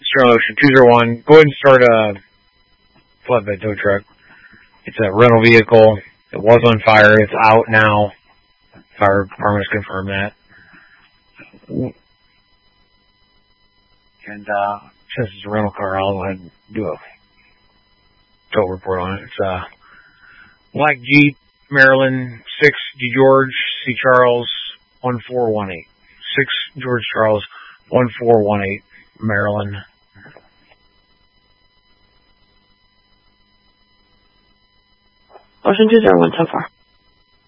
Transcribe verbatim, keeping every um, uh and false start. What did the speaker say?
Sterling Ocean two zero one. Go ahead and start a flatbed tow truck. It's a rental vehicle. It was on fire. It's out now. Fire department has confirmed that. And uh, since it's a rental car, I'll go ahead and do a tow report on it. It's a black Jeep, Maryland, six George C. Charles, one four one eight. six George Charles, one four one eight, Maryland. Ocean two zero one so far.